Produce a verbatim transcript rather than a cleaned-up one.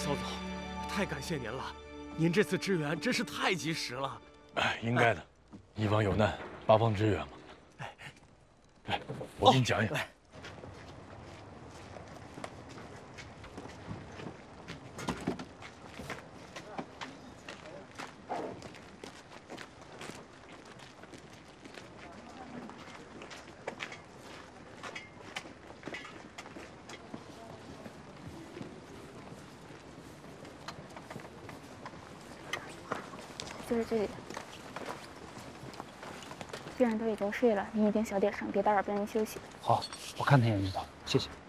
萧总，太感谢您了，您这次支援真是太及时了。 哎，应该的，一方有难，八方支援嘛。哎，来，我给你讲讲。 来。 就是这里。病人都已经睡了，你已经小点声，别打扰病人休息。 好，我看他也知道，谢谢。